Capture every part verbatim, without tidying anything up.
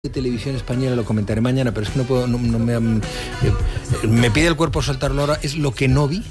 de televisión española, lo comentaré mañana, pero es que no puedo, no, no me, eh, me pide el cuerpo soltarlo ahora, es lo que no vi.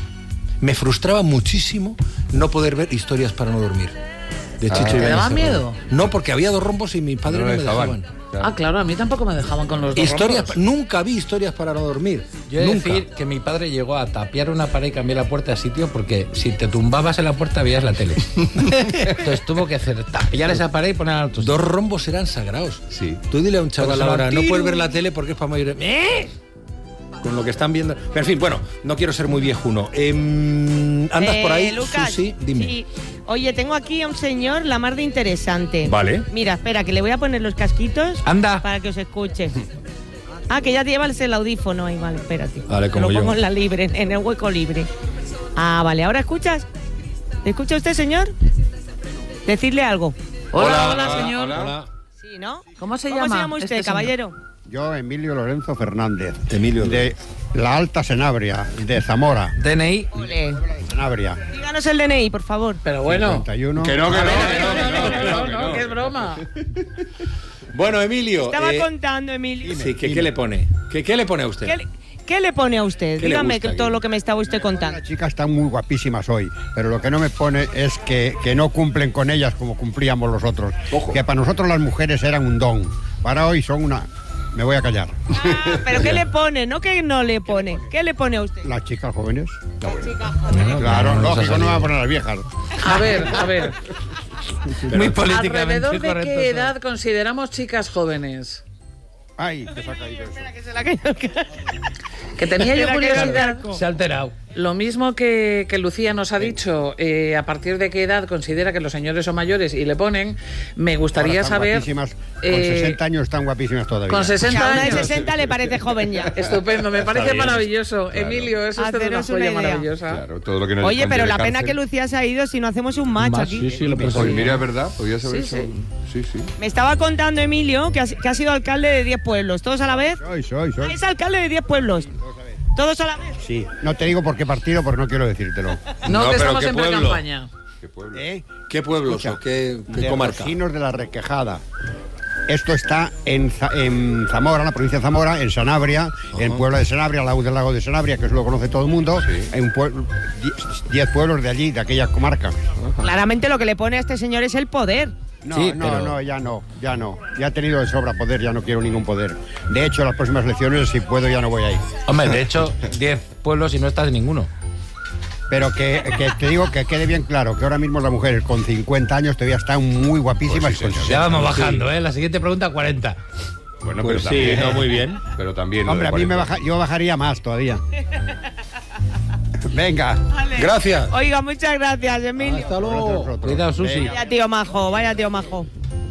Me frustraba muchísimo no poder ver Historias para no dormir, de Chicho Ah, Ibáñez. ¿te daba miedo? No, porque había dos rombos y mi padre no, no me dejaban. dejaban. Claro. Ah, claro, a mí tampoco me dejaban con los dos Historias, rombos. nunca vi Historias para no dormir. Yo he de nunca. decir que mi padre llegó a tapiar una pared y cambiar la puerta de sitio porque si te tumbabas en la puerta veías la tele. Entonces tuvo que hacer tapiar esa pared y poner a otros. Dos rombos eran sagrados. Sí. Tú dile a un chaval Pero ahora, no tiro. puedes ver la tele porque es para mayores. ¿Eh? Con lo que están viendo. Pero en fin, bueno, no quiero ser muy viejuno. Eh, ¿Andas Eh, por ahí, Lucas, Susi? Dime. Sí. Oye, tengo aquí a un señor, la mar de interesante. Vale. Mira, espera, que le voy a poner los casquitos. Anda. Para que os escuche. Ah, que ya te llevas el audífono ahí, vale, espérate. Vale, Que como lo yo. pongo en la libre, en el hueco libre. Ah, vale, ¿ahora escuchas? ¿Le escucha usted, señor? Decirle algo. Hola, hola, señor. Hola. Sí, ¿no? ¿Cómo se ¿Cómo llama se llama usted, este señor? caballero? Yo, Emilio Lorenzo Fernández. Emilio De la Alta Sanabria, de Zamora. D N I. Ole. Sanabria. Díganos el D N I, por favor. Pero bueno. cincuenta y uno. Que no, que A no, ver, que no, a ver, que no, no, que no, no, que no, no. que es broma. Bueno, Emilio. Estaba eh, contando, Emilio. Sí, ¿qué, ¿qué le pone? ¿Qué, ¿Qué le pone a usted? ¿Qué le, qué le pone a usted? ¿Qué le Dígame gusta, que todo Guille? lo que me estaba usted contando. Las chicas están muy guapísimas hoy, pero lo que no me pone es que, que no cumplen con ellas como cumplíamos los otros. Ojo. Que para nosotros las mujeres eran un don. Para hoy son una... Me voy a callar. Ah, pero ¿qué le pone? No que no le pone. ¿Qué le pone a usted? Las chicas jóvenes. La chica joven. Claro, no, no se ha lógico, no me va a salido. poner las viejas. A ver, a ver. Muy políticamente ¿Alrededor de correcto. qué edad consideramos chicas jóvenes? Ay, que se ha caído eso. Espera, que se la caiga el ca- Que tenía yo Espera, que curiosidad. no- Se ha alterado. Lo mismo que, que Lucía nos ha dicho, eh, a partir de qué edad considera que los señores son mayores y le ponen, me gustaría Ahora están saber... guapísimas. Con eh, sesenta años están guapísimas todavía. Con O sea, sesenta una de años. sesenta le parece joven ya. Estupendo, me parece bien. maravilloso. Claro. Emilio, es usted una Haceros una joya idea. maravillosa. Claro, todo lo que nos Oye, esconde pero de la pena cárcel. que Lucía se ha ido si no hacemos un match Más, aquí. sí, sí, lo pensé. Oye, mira, es verdad, podías haber Sí, hecho... Sí, sí. Me estaba contando Emilio que ha, que ha sido alcalde de diez pueblos. ¿Todos a la vez? Soy, soy, Ah, soy. es alcalde de diez pueblos. ¿Todos a la vez? Sí, no te digo por qué partido, porque no quiero decírtelo. No, No, que pero estamos ¿qué en pueblo? pre-campaña. Qué pueblo. ¿Eh? ¿Qué pueblos Escucha, o qué, qué de comarca? Rocinos de la Requejada. Esto está en, Za- en Zamora, en la provincia de Zamora, en Sanabria, en Puebla de Sanabria, al lado del lago de Sanabria, que eso lo conoce todo el mundo. Sí. Hay un pueblo, die- diez pueblos de allí, de aquella comarca. Claramente lo que le pone a este señor es el poder. No, Sí, no, pero- no, ya no, ya no. Ya he tenido de sobra poder, ya no quiero ningún poder. De hecho, las próximas elecciones, si puedo, ya no voy ahí. Hombre, de hecho, diez pueblos y no estás en ninguno. Pero que, que te digo que quede bien claro que ahora mismo las mujeres con cincuenta años todavía están muy guapísimas. Pues sí, y con señor. Ya vamos sesenta. bajando, ¿eh? La siguiente pregunta, cuarenta. Bueno, Pues pero sí, también, no, muy bien. Pero también... lo Hombre, de a mí me cuarenta. baja, yo bajaría más todavía. Venga. Gracias. Oiga, muchas gracias, Emilio. Hasta luego. Cuidado, Susi. Vaya tío majo, vaya tío majo.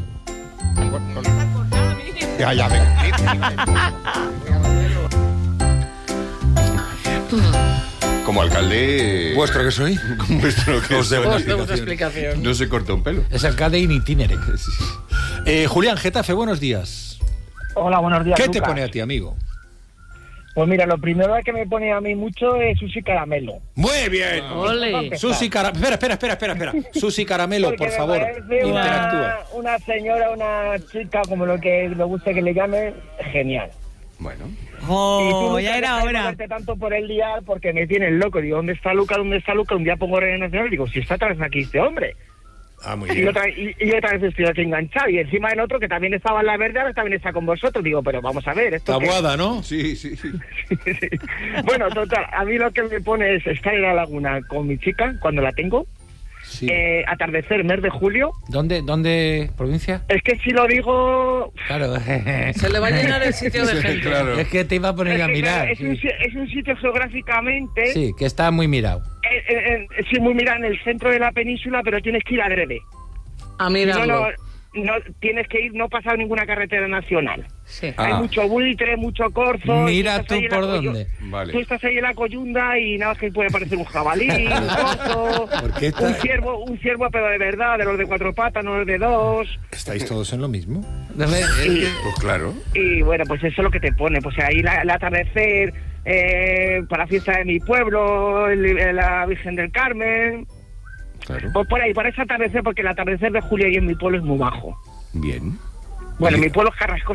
Ya, ya, venga. Como alcalde... ¿Vuestro que soy? Como vuestro que Os debo soy. Os debo una explicación. No se corta un pelo. Es alcalde in itinere. Eh, Julián Getafe, buenos días. Hola, buenos días. ¿Qué te Lucas. pone a ti, amigo? Pues mira, lo primero que me pone a mí mucho es Susi Caramelo. Muy bien. Ole. Susi Caramelo. Espera, espera, espera, espera, espera. Susi Caramelo, Porque por me favor. parece Interactúa. Una, una señora, una chica, como lo que le guste que le llame, genial. Bueno. Y tú Oh, nunca ya era dejas de hora. moverte tanto por el día porque me tienes loco. Digo, ¿dónde está Luca? ¿Dónde está Luca? Un día pongo Radio Nacional y digo, si está otra vez aquí este hombre. Ah, muy Y bien. otra, y, y otra vez estoy aquí enganchado. Y encima el otro que también estaba en la verde, ahora también está con vosotros. Digo, pero vamos a ver. esto qué- Tabuada, ¿no? Sí, sí, sí. Bueno, total, a mí lo que me pone es estar en la laguna con mi chica cuando la tengo. Sí. Eh, atardecer, mes de julio. ¿Dónde, dónde, provincia? Es que si lo digo... Claro. Se le va a llenar el sitio de gente. Claro. Es que te iba a poner Es, a que, mirar. claro, es, un, Sí, si- es un sitio geográficamente... Sí, que está muy mirado. eh, eh, eh, sí, muy mira, en el centro de la península, pero tienes que ir adrede. A No, mirarlo. no, no, tienes que ir, no pasar ninguna carretera nacional. Sí. Ah. Hay mucho buitre, mucho corzo... y Mira estás tú ahí en la por coyu- dónde. Vale. Tú estás ahí en la coyunda y nada más que puede parecer un jabalí, un corzo, ¿Por qué está- un ciervo, un ciervo pero de verdad, de los de cuatro patas, no los de dos. ¿Estáis todos en lo mismo? Y, Pues claro. y bueno, pues eso es lo que te pone, pues ahí la- el atardecer, eh, para la fiesta de mi pueblo, el- la Virgen del Carmen, Claro. pues por ahí, por ese atardecer, porque el atardecer de julio ahí en mi pueblo es muy bajo. Bien. Bueno, mi pueblo es Carrascosa.